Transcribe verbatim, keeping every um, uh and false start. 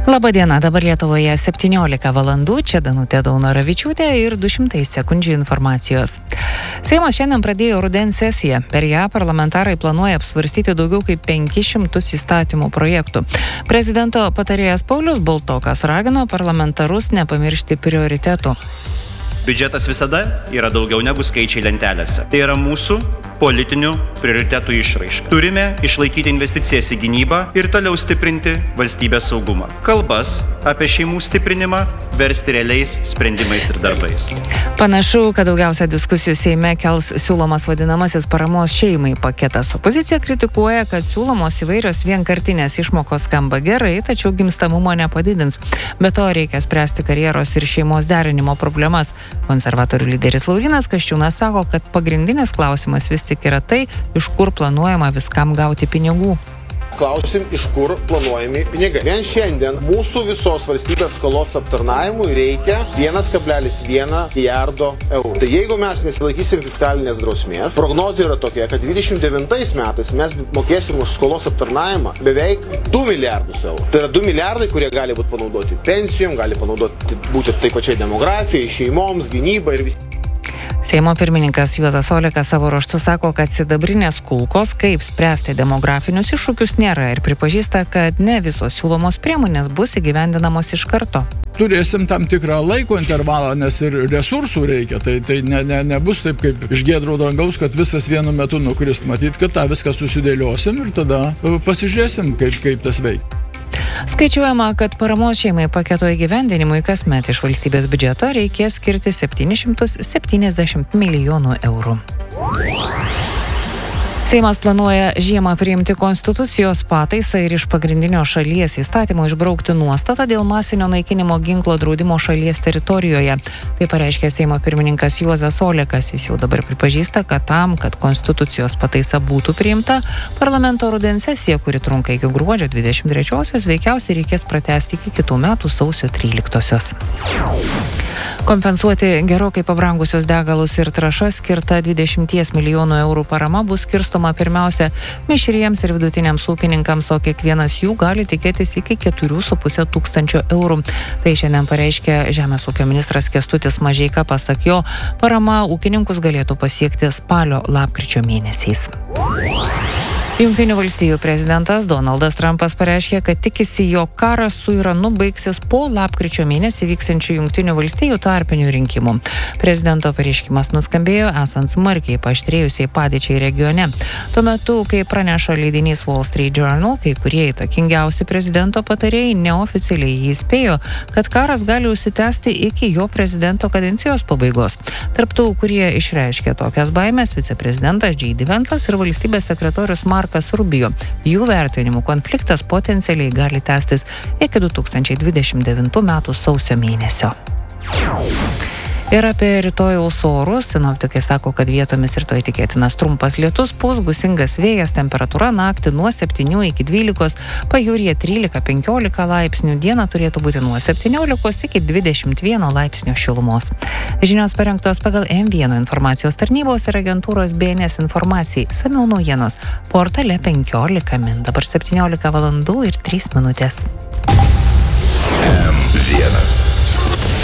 Labadiena, dabar Lietuvoje septyniolika valandų, čia Danutė Daunoravičiūtė ir du šimtai sekundžių informacijos. Seimas šiandien pradėjo rudens sesiją. Per ją parlamentarai planuoja apsvarstyti daugiau kaip penkis šimtus įstatymų projektų. Prezidento patarėjas Paulius Baltokas ragino parlamentarus nepamiršti prioritetų. Biudžetas visada yra daugiau negu skaičiai lentelėse. Tai yra mūsų politinių prioritetų išraiška. Turime išlaikyti investicijas į gynybą ir toliau stiprinti valstybės saugumą. Kalbas apie šeimų stiprinimą versti realiais sprendimais ir darbais. Panašu, kad daugiausia diskusijų Seime kels siūlomas vadinamasis paramos šeimai paketas. Opozicija kritikuoja, kad siūlomos įvairios vienkartinės išmokos skamba gerai, tačiau gimstamumo nepadidins. Be to reikia spręsti karjeros ir šeimos derinimo problemas. Konservatorių lyderis Laurynas Kasčiūnas sako, kad pagrindinis klausimas vis tik yra tai, iš kur planuojama viskam gauti pinigų. Klausim, iš kur planuojami pinigai. Vien šiandien mūsų visos valstybės skolos aptarnavimui reikia vienas kablelis vienas milijardo eurų. Tai jeigu mes nesilaikysim fiskalinės drausmės, prognozija yra tokia, kad dvidešimt devintais metais mes mokėsim už skolos aptarnavimą beveik du milijardus eurų. Tai yra du milijardai, kurie gali būti panaudoti pensijom, gali panaudoti būti taip pačiai demografijai, šeimoms, gynybai ir visi. Seimo pirmininkas Juozas Olekas savo ruožtu sako, kad sidabrinės kulkos, kaip spręsti demografinius iššūkius, nėra ir pripažįsta, kad ne visos siūlomos priemonės bus įgyvendinamos iš karto. Turėsim tam tikrą laiko intervalą, nes ir resursų reikia. Tai, tai ne, ne, nebus taip kaip iš giedro dangaus, kad visas vienu metu nukris. Matyt, kad tą viską susidėliosim ir tada pasižiūrėsim, kaip, kaip tas veikia. Skaičiuojama, kad paramos šeimai paketo įgyvendinimui kasmet iš valstybės biudžeto reikės skirti septynis šimtus septyniasdešimt milijonų eurų. Seimas planuoja žiemą priimti konstitucijos pataisą ir iš pagrindinio šalies įstatymo išbraukti nuostatą dėl masinio naikinimo ginklo draudimo šalies teritorijoje. Tai pareiškė Seimo pirmininkas Juozas Olekas. Jis jau dabar pripažįsta, kad tam, kad konstitucijos pataisa būtų priimta, parlamento rudens sesija, kuri trunka iki gruodžio dvidešimt trečiosios, veikiausiai reikės pratęsti iki kitų metų sausio tryliktosios. Kompensuoti gerokai pabrangusios degalus ir trąšas skirta dvidešimt milijonų eurų parama bus skirstoma pirmiausia mišriems ir vidutiniams ūkininkams, o kiekvienas jų gali tikėtis iki keturių su puse tūkstančio eurų. Tai šiandien pareiškė Žemės ūkio ministras Kęstutis Mažeika. Pasak jo, parama ūkininkus galėtų pasiekti spalio-lapkričio mėnesiais. Jungtinių valstijų prezidentas Donaldas Trumpas pareiškė, kad tikisi, jog karas su Iranu baigsis po lapkričio mėnesį vyksiančių Jungtinių valstijų tarpinių rinkimų. Prezidento pareiškimas nuskambėjo esant smarkiai paaštrėjusiai padėčiai regione. Tuo metu, kai praneša leidinys Wall Street Journal, kai kurie įtakingiausi prezidento patarėjai neoficialiai jį įspėjo, kad karas gali užsitęsti iki jo prezidento kadencijos pabaigos. Tarp tų, kurie išreiškė tokias baimės, viceprezidentas J D Vance'as ir valstybės sekretorius Markas Rubio. Jų vertinimų konfliktas potencialiai gali tęstis iki du tūkstančiai dvidešimt devintų metų sausio mėnesio. Ir apie rytojaus orus. Sinoptikai sako, kad vietomis rytoj tikėtinas trumpas lietus, pūs gūsingas vėjas, temperatūra naktį nuo septynių iki dvylikos, pajūryje trylika penkiolika laipsnių, dieną turėtų būti nuo septyniolikos iki dvidešimt vieno laipsnio šilumos. Žinios parengtos pagal M vienas informacijos tarnybos ir agentūros B N S informacijai. Samiau naujienos portale penkiolika min. Dabar septyniolika valandų ir trys minutės. M vienas.